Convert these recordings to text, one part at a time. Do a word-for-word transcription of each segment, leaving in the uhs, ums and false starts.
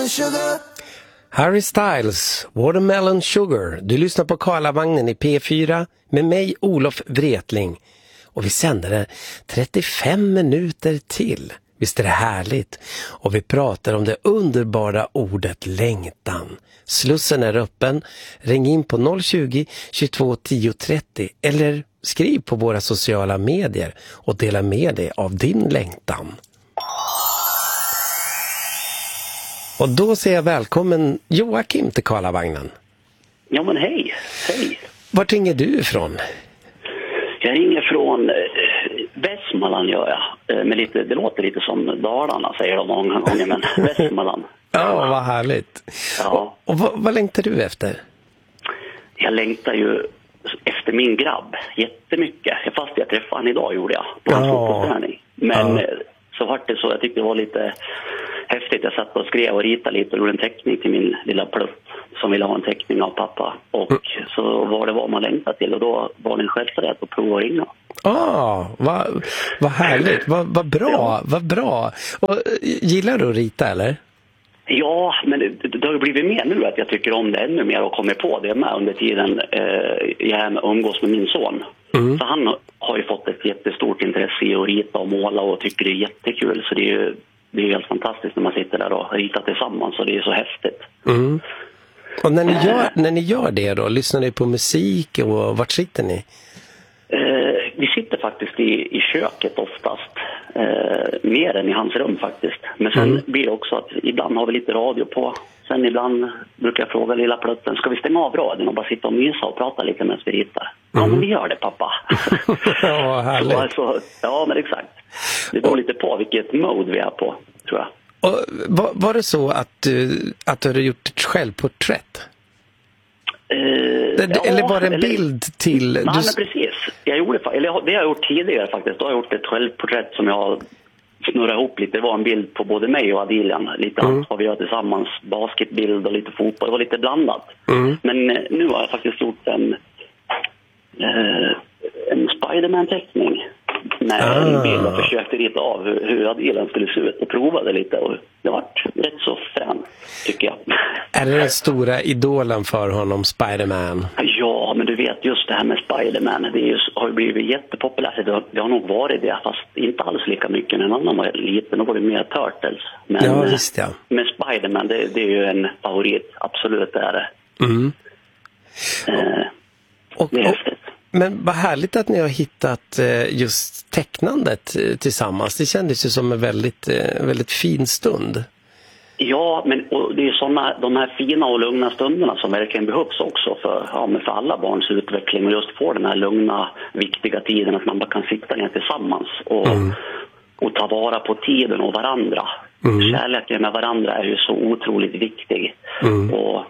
Watermelon sugar. Harry Styles, Watermelon Sugar. Du lyssnar på Karlavagnen i P fyra med mig, Olof Wretling. Och vi sänder det trettiofem minuter till. Visst är det härligt? Och vi pratar om det underbara ordet längtan. Slussen är öppen. Ring in på noll tjugo, tjugotvå, tio, trettio eller skriv på våra sociala medier och dela med dig av din längtan. Och då säger jag välkommen Joakim till Karlavagnen. Ja men hej, hej. Vart ringer du ifrån? Jag ringer från eh, Västmanland gör jag. Eh, med lite, det låter lite som Dalarna säger de många gånger, men Västmanland. Ja, vad härligt. Ja. Och, och vad, vad längtar du efter? Jag längtar ju efter min grabb jättemycket. Fast jag träffade han idag gjorde jag på en Ja. fotbollsträning. Men Ja. eh, så var det så, jag tyckte det var lite häftigt. Jag satt och skrev och ritade lite och gjorde en teckning till min lilla plutt som ville ha en teckning av pappa. Och mm. så var det vad man längtade till och då var det en självförrätt att prova att ringa. Ah, vad, vad härligt, vad, vad bra, ja. vad bra. Och, gillar du att rita eller? Ja, men det, det har ju blivit mer nu att jag tycker om det ännu mer och kommer på det med under tiden eh, jag umgås med min son. Mm. Så han har ju fått ett jättestort intresse i att rita och måla och tycker det är jättekul. Så det är ju det är helt fantastiskt när man sitter där och ritar tillsammans och det är så häftigt. Mm. Och när ni, gör, när ni gör det då, lyssnar ni på musik och vart sitter ni? Eh, vi sitter faktiskt i, i köket oftast. Eh, mer än i hans rum faktiskt. Men sen mm. blir det också att ibland har vi lite radio på. Sen ibland brukar jag fråga lilla plutten, ska vi stänga av radion och bara sitta och mysa och prata lite medan vi ritar? Mm. Ja, men vi gör det pappa. Ja, härligt. Så alltså, ja, men exakt. Det beror lite på vilket mode vi är på, tror jag. Och var, var det så att du, att du hade gjort ett självporträtt? Eh, det, ja, eller var det en eller, bild till... Nej, du... men precis. Jag gjorde, eller det har jag gjort tidigare faktiskt. Då har jag gjort ett självporträtt som jag har snurrat ihop lite. Det var en bild på både mig och Adilian. Lite mm. allt vad vi gör tillsammans. Basketbild och lite fotboll. Det var lite blandat. Mm. Men eh, nu har jag faktiskt gjort en, eh, en Spiderman-teckning. Med ah. en bild och försökte rita av hur, hur Adilian skulle se ut och provade lite. Och det var rätt så frän, tycker jag. Är det den stora idolen för honom, Spiderman? Ja, men du vet just det här med Spiderman. Det är ju, har ju blivit jättepopulärt. Det har, det har nog varit det, fast inte alls lika mycket. En annan var liten och var det mer Turtles. Men, ja, visst ja. Men Spiderman, det, det är ju en favorit. Absolut är det. Mm. Eh, och, det är och, häftigt. Men vad härligt att ni har hittat just tecknandet tillsammans. Det kändes ju som en väldigt, väldigt fin stund. Ja, men och det är såna, de här fina och lugna stunderna som verkligen behövs också för, ja, men för alla barns utveckling. Och just få den här lugna, viktiga tiden att man bara kan sitta ner tillsammans och, mm. och ta vara på tiden och varandra. Mm. Kärleken med varandra är ju så otroligt viktig. Mm. Och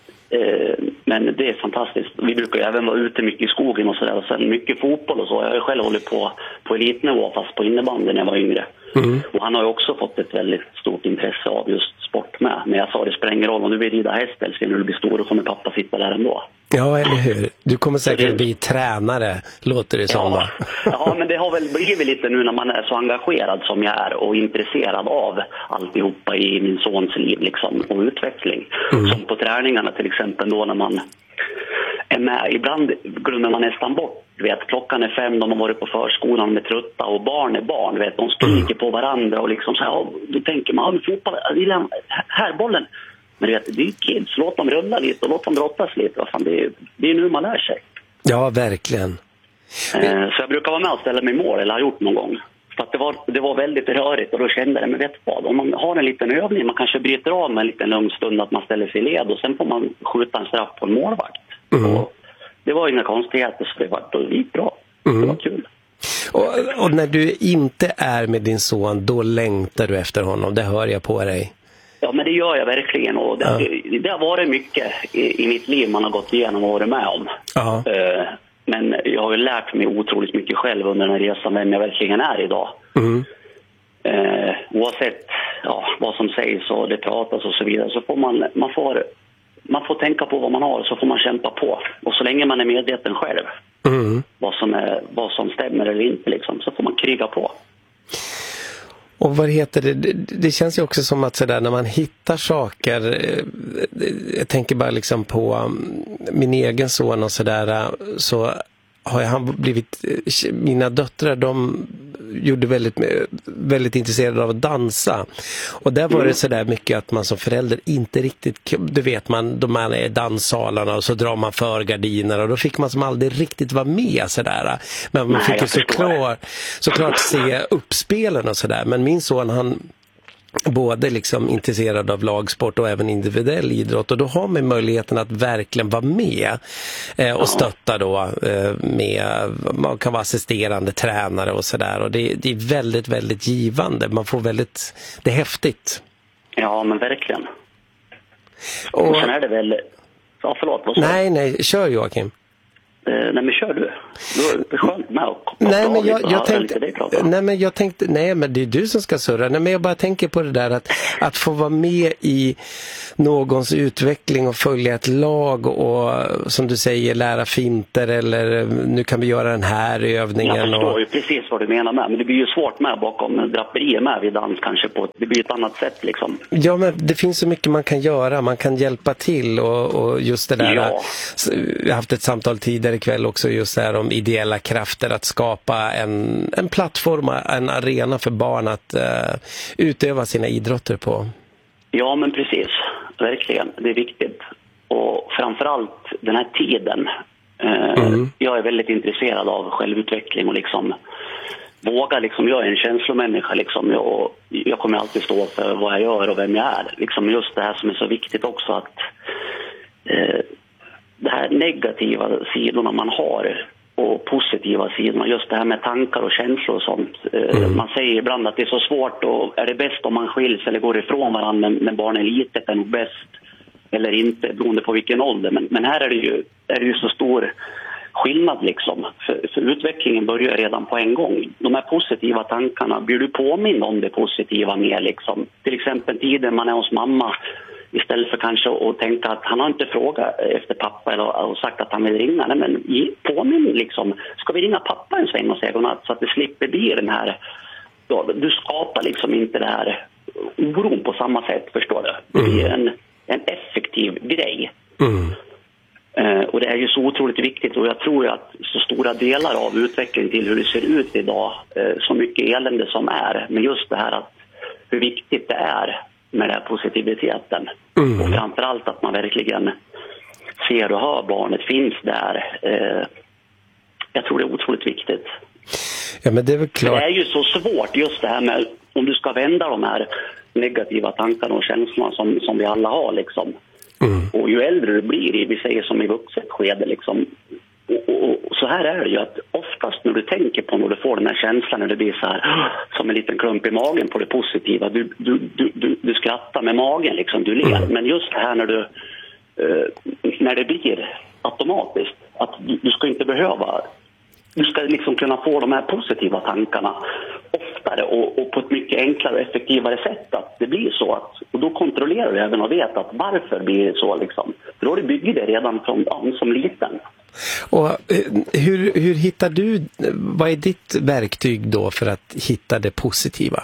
men det är fantastiskt. Vi brukar ju även vara ute mycket i skogen och sådär. Och sen mycket fotboll och så. Jag har ju själv hållit på på elitnivå fast på innebandy när jag var yngre. Mm. Och han har ju också fått ett väldigt stort intresse av just sport med. Men jag sa det spelar ingen roll om du vill rida häst eller när du blir stor och kommer pappa sitta där ändå. Ja, eller hur? Du kommer säkert det... bli tränare, låter det som. Ja. Ja, men det har väl blivit lite nu när man är så engagerad som jag är och intresserad av alltihopa i min sons liv liksom, och utveckling. Mm. Som på träningarna till exempel då när man är med. Ibland glömmer man nästan bort. Du vet, klockan är fem, de har varit på förskolan med trötta och barn är barn. Du vet, de skriker mm. på varandra och liksom så här, ja, då tänker man, ja, fotboll, här bollen. Men du vet, det är kids, låt dem rulla lite och låt dem brottas lite. Fan, det, är, det är nu man lär sig. Ja, verkligen. Eh, så jag brukar vara med och ställa mig mål, eller har gjort någon gång. För att det var, det var väldigt rörigt och då kände jag, men vet vad, om man har en liten övning, man kanske bryter av med en liten lugn stund att man ställer sig i led och sen får man skjuta en straff på en målvakt. Mm. Och det var inga konstigheter så det, var, det gick bra. Mm. Det var kul. Och, och när du inte är med din son, då längtar du efter honom, det hör jag på dig. Ja, men det gör jag verkligen. Och det, ja. det, det har varit mycket i, i mitt liv man har gått igenom och varit med om. Ja. Uh, men jag har ju lärt mig otroligt mycket själv under den här resan vem jag verkligen är idag. Mm. Uh, oavsett ja, vad som sägs och det pratas och så vidare så får man, man, får, man får tänka på vad man har och så får man kämpa på. Och så länge man är medveten själv mm. vad, som är, vad som stämmer eller inte liksom, så får man kriga på. Och vad heter det? det? Det känns ju också som att sådär, när man hittar saker, jag tänker bara liksom på min egen son och sådär, så har han blivit, mina döttrar, de gjorde väldigt, väldigt intresserade av att dansa. Och där var det sådär mycket att man som förälder inte riktigt, du vet man, de är i danssalarna och så drar man för gardiner och då fick man som aldrig riktigt vara med sådär. Men man fick ju såklart, såklart se uppspelen och sådär. Men min son, han både liksom intresserad av lagsport och även individuell idrott, och då har man möjligheten att verkligen vara med eh, och stötta då eh, med, man kan vara assisterande tränare och sådär, och det, det är väldigt, väldigt givande, man får väldigt, det är häftigt. Ja, men verkligen. Och, och sen är det väl, ja förlåt, vad så? Nej, nej, kör Joakim. Eh, nej men kör du. Du är skönt med och nej men jag, jag tänkte nej men jag tänkte nej men det är du som ska surra. Nej men jag bara tänker på det där att att få vara med i någons utveckling och följa ett lag och som du säger lära finter, eller nu kan vi göra den här övningen. Jag förstår och... ju precis vad du menar med, men det blir ju svårt med bakom draperier med vid dans kanske på, det blir ett annat sätt liksom. Ja men det finns så mycket man kan göra, man kan hjälpa till och, och just det där. Ja. Jag har haft ett samtal tidigare ikväll också just här om ideella krafter, att skapa en, en plattform, en arena för barn att uh, utöva sina idrotter på. Ja men precis, verkligen, det är viktigt. Och framförallt den här tiden. Uh, mm. Jag är väldigt intresserad av självutveckling och liksom våga liksom, jag är en känslomänniska liksom, jag, jag kommer alltid stå för vad jag gör och vem jag är. Liksom just det här som är så viktigt också, att uh, det här negativa sidorna man har och positiva sidorna, just det här med tankar och känslor och sånt. Mm. Man säger ibland att det är så svårt, och är det bäst om man skiljs eller går ifrån varandra när barnen är litet, är nog bäst eller inte, beroende på vilken ålder. Men, men här är det, ju, är det ju så stor skillnad liksom. För, för utvecklingen börjar redan på en gång. De här positiva tankarna, blir du påminn om det positiva mer liksom. Till exempel tiden man är hos mamma, istället för kanske att tänka att han har inte frågat efter pappa eller och sagt att han vill ringa. Nej, men påminn liksom, ska vi ringa pappa en sväng och säga godnatt så att det slipper bli den här, då, du skapar liksom inte det här oron på samma sätt, förstår du? Det är en, en effektiv grej. Mm. Uh, och det är ju så otroligt viktigt, och jag tror ju att så stora delar av utvecklingen till hur det ser ut idag, uh, så mycket elände som är, men just det här att hur viktigt det är med den här positiviteten. Mm. Och framförallt att man verkligen ser och hör barnet finns där. Eh, jag tror det är otroligt viktigt. Ja, men det är väl klart. Det är ju så svårt just det här med om du ska vända de här negativa tankarna och känslorna som, som vi alla har liksom. Mm. Och ju äldre du blir, vi säger som i vuxet skede liksom. Och, och, och så här är det ju, att oftast när du tänker på när du får den här känslan, när det blir så här som en liten klump i magen på det positiva, du, du, du, du, du skrattar med magen liksom, du ler. Mm. Men just det här när du uh, när det blir automatiskt, att du, du ska inte behöva, du ska liksom kunna få de här positiva tankarna oftare och, och på ett mycket enklare och effektivare sätt, att det blir så att, och då kontrollerar du även och vet att varför blir det så liksom. För då har du byggt det redan från ja, som liten. Och hur, hur hittar du, vad är ditt verktyg då för att hitta det positiva?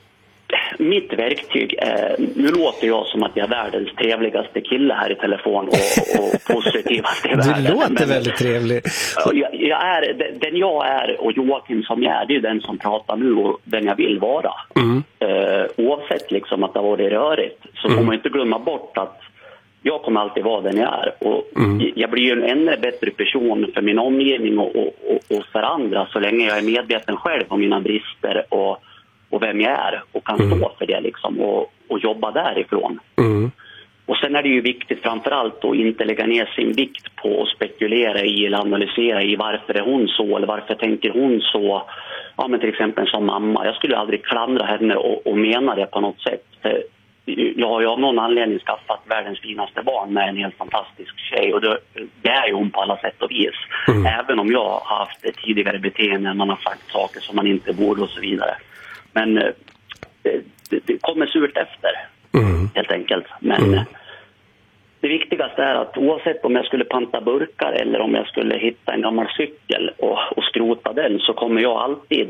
Mitt verktyg är, nu låter jag som att jag är världens trevligaste kille här i telefon och, och positivaste i världen. Du låter men, väldigt trevlig. Jag, jag är, den jag är och Joakim som jag är, det är den som pratar nu och den jag vill vara. Mm. Uh, oavsett liksom att det har varit rörigt, så mm. får man inte glömma bort att jag kommer alltid vara den jag är. Och mm. jag blir ju en ännu bättre person för min omgivning och, och, och, och för andra så länge jag är medveten själv om mina brister och, och vem jag är och kan mm. stå för det liksom och, och jobba därifrån. Mm. Och sen är det ju viktigt framförallt att inte lägga ner sin vikt på att spekulera i eller analysera i varför är hon så eller varför tänker hon så. Ja, men till exempel som mamma. Jag skulle aldrig klandra henne och, och mena det på något sätt. För jag har ju av någon anledning skaffat världens finaste barn med en helt fantastisk tjej, och det, det är ju hon på alla sätt och vis. Mm. Även om jag har haft ett tidigare beteende, man har sagt saker som man inte borde och så vidare. Men det, det, det kommer surt efter, mm. helt enkelt. Men mm. det viktigaste är att oavsett om jag skulle panta burkar eller om jag skulle hitta en gammal cykel och, och skrota den, så kommer jag alltid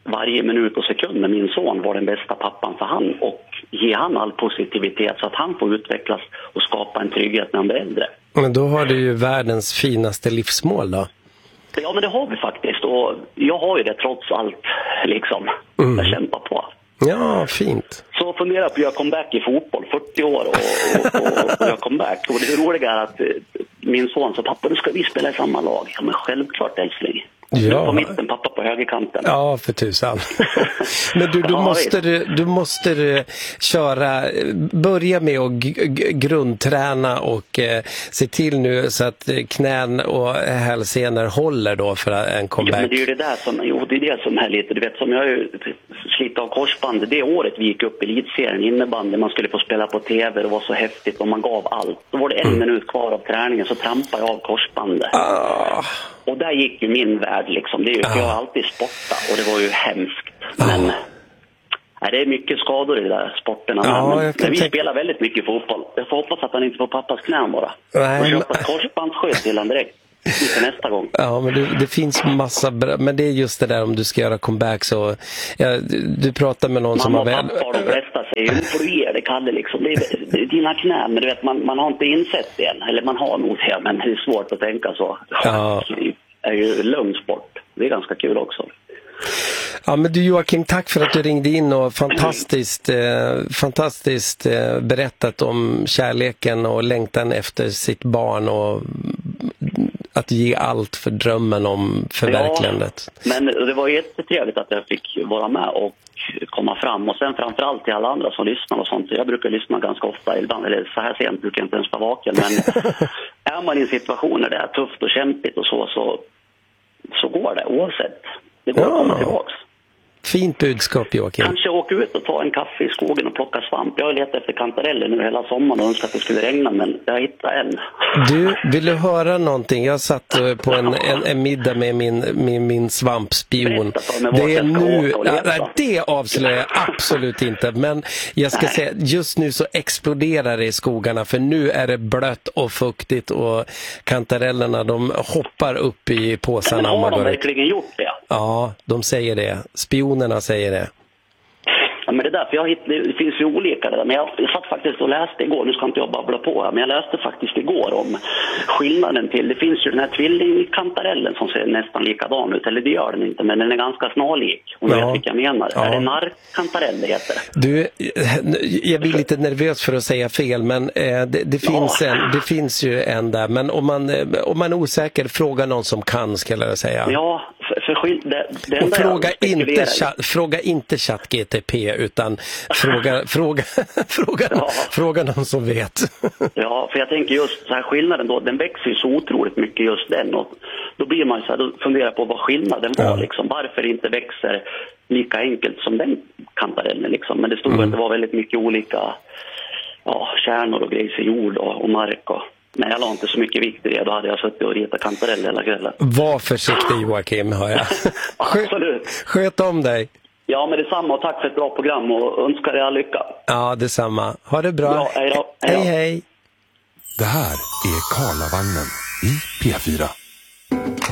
varje minut och sekund med min son vara den bästa pappan för han och ge han all positivitet så att han får utvecklas och skapa en trygghet när han blir äldre. Men då har du ju världens finaste livsmål då. Ja, men det har vi faktiskt och jag har ju det trots allt liksom. Mm. Jag kämpar på. Ja, fint. Så funderar på att göra comeback i fotboll, fyrtio år och, och, och, och göra comeback. Och det roliga är att min son sa, pappa, nu ska vi spela i samma lag. Ja, men självklart, älskling. Ja. På mitten, pappa på högerkanten. Ja, för tusan. Men du, du, måste, du måste köra, börja med att g- g- grundträna och eh, se till nu så att knän och hälsenor håller då för en comeback. Ja, men det är ju det där som, jo, det är det som är lite, du vet, som jag har ju slitit av korsbandet. Det året vi gick upp i elitserien innebandy, man skulle få spela på tv, det var så häftigt och man gav allt. Då var det en mm. minut kvar av träningen så trampade jag av korsbandet. Ah. Och där gick ju min värld liksom. Det är ju, ah. Jag har alltid sportat och det var ju hemskt. Ah. Men nej, det är mycket skador i de där sporterna. Ah, men, men vi tänk... spelar väldigt mycket fotboll. Jag får hoppas att han inte får pappas knän bara. Nej, och köpa ett korsbandsskydd till han direkt. Inte nästa gång. Ja, men det, det finns massa bra, men det är just det där om du ska göra comeback så ja, du pratar med någon man som har väl... Mamma och pappa, de flesta säger, hur får du ge det, Kalle liksom? Det är, det är dina knän, men du vet, man, man har inte insett det än. Eller man har nog det, men det är svårt att tänka så. Ja. Det är ju lugn sport. Det är ganska kul också. Ja, men du Joakim, tack för att du ringde in och fantastiskt, eh, fantastiskt eh, berättat om kärleken och längtan efter sitt barn och att ge allt för drömmen om förverkligandet. Ja, men det var jättetrevligt att jag fick vara med och komma fram. Och sen framförallt till alla andra som lyssnar och sånt. Jag brukar lyssna ganska ofta, eller så här sent brukar jag inte ens vara vaken. Men är man i en situation där det är tufft och kämpigt och så, så, så går det oavsett. Det går ja. Att komma tillbaka. Fint budskap, Joakim. Kanske åka ut och ta en kaffe i skogen och plocka svamp. Jag har letat efter kantareller nu hela sommaren och önskat att det skulle regna, men jag hittade en. Du, vill du höra någonting? Jag satt på en, en, en middag med min, med min svampspion. Det är nu, nej, det avslöjar jag absolut inte. Men jag ska nej. säga, just nu så exploderar det i skogarna, för nu är det blött och fuktigt och kantarellerna, de hoppar upp i påsarna. Men har de verkligen gjort det? Ja, de säger det. Spionerna säger det. Ja, men det där, för jag hitt, det finns ju olika det där. Men jag, jag satt faktiskt och läste igår, nu ska inte jag babbla på här, men jag läste faktiskt igår om skillnaden till, det finns ju den här tvillingkantarellen som ser nästan likadan ut, eller det gör den inte, men den är ganska snarlik. Och ja. Jag vet vilka jag menar. Ja. Är det narrkantarell det heter? Du, jag blir lite nervös för att säga fel, men eh, det, det, finns ja. en, det finns ju en där, men om man, om man är osäker, fråga någon som kan, ska jag säga. Ja, för, för skill- det, det och fråga inte, chat, fråga inte ChatGTP, utan fråga, fråga, fråga, ja. fråga någon som vet. Ja, för jag tänker just så här, skillnaden då, den växer ju så otroligt mycket just den, och då blir man så här, då funderar på vad skillnaden var, ja. liksom, varför det inte växer lika enkelt som den kantarellen liksom, men det stod mm. att det var väldigt mycket olika ja, kärnor och grejer i jord och, och mark och nej, jag la inte så mycket vikt i det. Då hade jag suttit och ritat kantareller hela kvällen. Var försiktig, Joakim, hör jag. Absolut. Sköt om dig. Ja, men detsamma, och tack för ett bra program och önskar er all lycka. Ja, detsamma. Ha det bra. Ja, hej då. Hej, hej. Det här är Karlavagnen i P fyra.